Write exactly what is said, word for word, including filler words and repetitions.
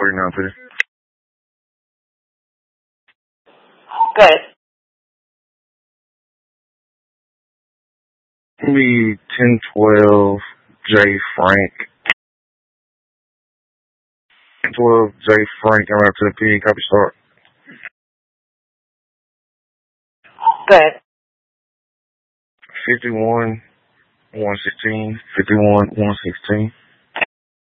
forty-nine, please. Good. Give me ten twelve J. Frank. ten twelve J. Frank, I'm out to the P. Copy start. Good. fifty-one one sixteen. fifty-one one sixteen.